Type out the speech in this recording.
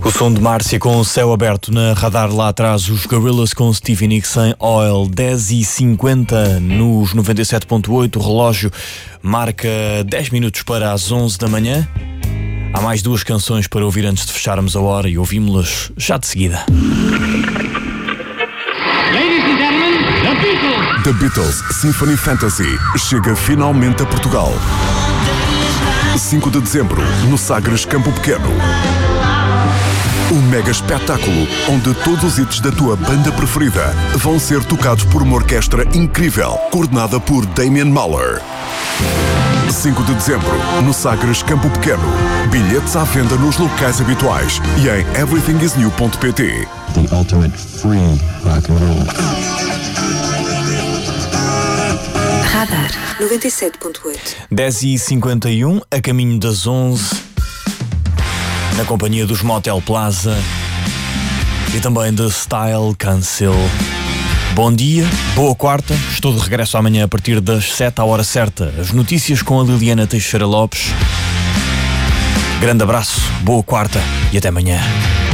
O som de Márcia com o céu aberto na radar lá atrás, os Gorillaz com Stevie Nicks em Oil, 10h50 nos 97.8, o relógio marca 10 minutos para as 11 da manhã. Há mais duas canções para ouvir antes de fecharmos a hora e ouvimos-las já de seguida. Ladies and gentlemen, The Beatles! The Beatles Symphony Fantasy chega finalmente a Portugal. 5 de dezembro, no Sagres Campo Pequeno. Um mega espetáculo onde todos os hits da tua banda preferida vão ser tocados por uma orquestra incrível, coordenada por Damian Mahler. 5 de dezembro, no Sagres Campo Pequeno. Bilhetes à venda nos locais habituais e em everythingisnew.pt. The ultimate free rock and roll. Radar 97.8. 10h51, a caminho das 11, na companhia dos Motel Plaza e também da Style Cancel. Bom dia, boa quarta, estou de regresso amanhã a partir das 7 à hora certa. As notícias com a Liliana Teixeira Lopes. Grande abraço, boa quarta e até amanhã.